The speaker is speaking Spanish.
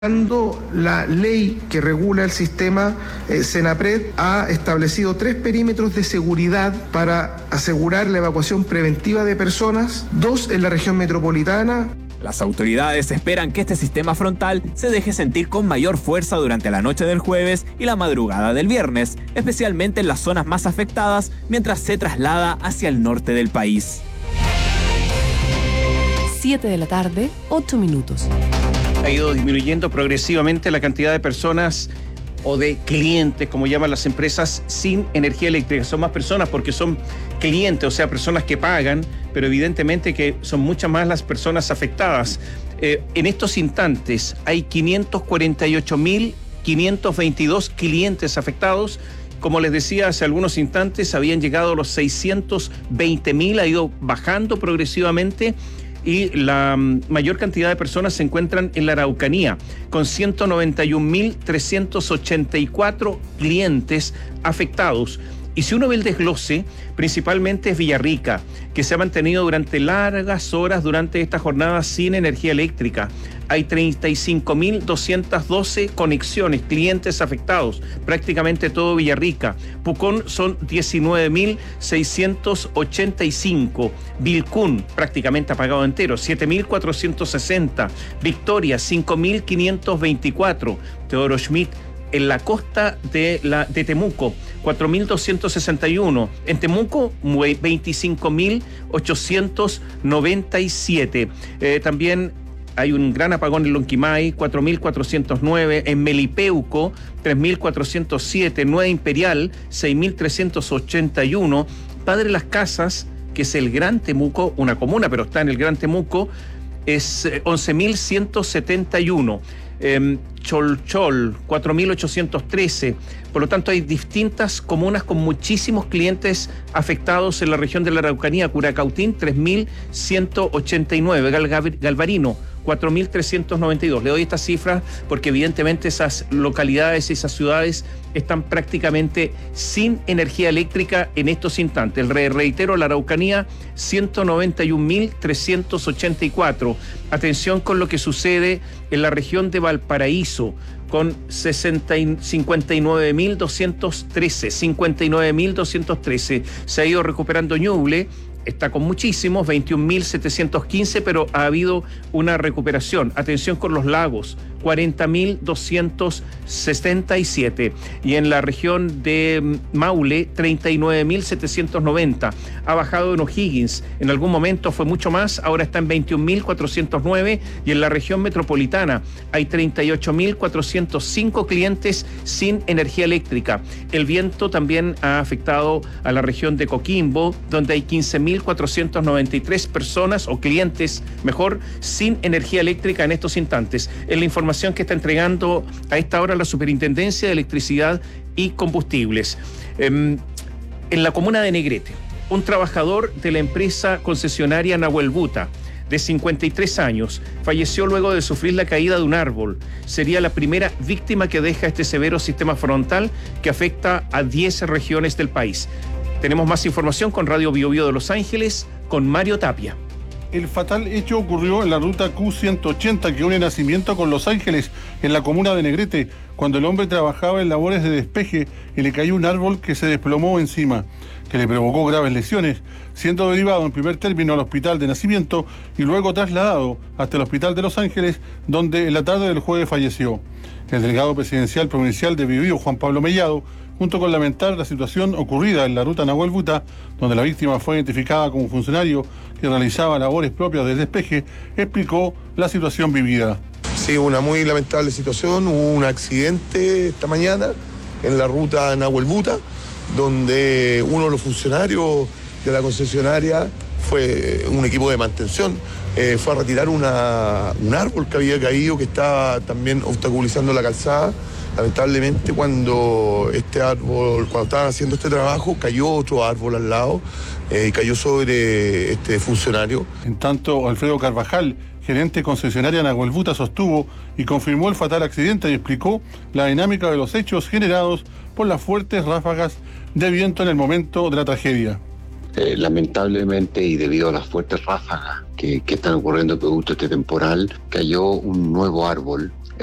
La ley que regula el sistema Senapred ha establecido 3 perímetros de seguridad para asegurar la evacuación preventiva de personas, 2 en la región metropolitana. Las autoridades esperan que este sistema frontal se deje sentir con mayor fuerza durante la noche del jueves y la madrugada del viernes, especialmente en las zonas más afectadas mientras se traslada hacia el norte del país. 7 de la tarde, 8 minutos. Ha ido disminuyendo progresivamente la cantidad de personas o de clientes, como llaman las empresas, sin energía eléctrica. Son más personas porque son clientes, o sea, personas que pagan, pero evidentemente que son muchas más las personas afectadas. En estos instantes hay 548.522 clientes afectados. Como les decía, hace algunos instantes habían llegado a los 620.000, ha ido bajando progresivamente. Y la mayor cantidad de personas se encuentran en la Araucanía, con 191.384 clientes afectados. Y si uno ve el desglose, principalmente es Villarrica, que se ha mantenido durante largas horas durante esta jornada sin energía eléctrica. Hay 35.212 conexiones, clientes afectados, prácticamente todo Villarrica. Pucón son 19.685. Vilcún, prácticamente apagado entero, 7.460. Victoria, 5.524. Teodoro Schmidt, en la costa de Temuco, 4.261. En Temuco, 25.897. También hay un gran apagón en Lonquimay, 4.409. En Melipeuco, 3.407. Nueva Imperial, 6.381. Padre Las Casas, que es el Gran Temuco, una comuna, pero está en el Gran Temuco, es 11.171. Cholchol, 4.813. Por lo tanto, hay distintas comunas con muchísimos clientes afectados en la región de la Araucanía. Curacautín, 3.189. Galvarino, 4.392. Le doy estas cifras porque evidentemente esas localidades, esas ciudades están prácticamente sin energía eléctrica en estos instantes. Reitero, la Araucanía, 191.384. Atención con lo que sucede en la región de Valparaíso, con 59.213. Se ha ido recuperando Ñuble, está con muchísimos, 21.715, pero ha habido una recuperación. Atención con los lagos, 40.277. Y en la región de Maule, 39.790. Ha bajado en O'Higgins. En algún momento fue mucho más, ahora está en 21.409. Y en la región metropolitana hay 38.405 clientes sin energía eléctrica. El viento también ha afectado a la región de Coquimbo, donde hay 15.493 personas o clientes, mejor, sin energía eléctrica en estos instantes. En la información que está entregando a esta hora la Superintendencia de Electricidad y Combustibles. En la comuna de Negrete, un trabajador de la empresa concesionaria Nahuel Buta, de 53 años, falleció luego de sufrir la caída de un árbol. Sería la primera víctima que deja este severo sistema frontal que afecta a 10 regiones del país. Tenemos más información con Radio Bio Bio de Los Ángeles, con Mario Tapia. El fatal hecho ocurrió en la ruta Q180 que une Nacimiento con Los Ángeles, en la comuna de Negrete, cuando el hombre trabajaba en labores de despeje y le cayó un árbol que se desplomó encima, que le provocó graves lesiones, siendo derivado en primer término al hospital de Nacimiento y luego trasladado hasta el hospital de Los Ángeles, donde en la tarde del jueves falleció. El delegado presidencial provincial de Biobío, Juan Pablo Mellado, junto con lamentar la situación ocurrida en la ruta Nahuel Buta, donde la víctima fue identificada como funcionario que realizaba labores propias del despeje, explicó la situación vivida. Sí, una muy lamentable situación. Hubo un accidente esta mañana en la ruta Nahuel Buta, donde uno de los funcionarios de la concesionaria fue un equipo de mantención, fue a retirar un árbol que había caído, que estaba también obstaculizando la calzada. Lamentablemente, cuando estaban haciendo este trabajo, cayó otro árbol al lado y cayó sobre este funcionario. En tanto, Alfredo Carvajal, gerente concesionaria Nahuel Buta, sostuvo y confirmó el fatal accidente y explicó la dinámica de los hechos generados por las fuertes ráfagas de viento en el momento de la tragedia. Lamentablemente, y debido a las fuertes ráfagas que están ocurriendo producto de este temporal, cayó un nuevo árbol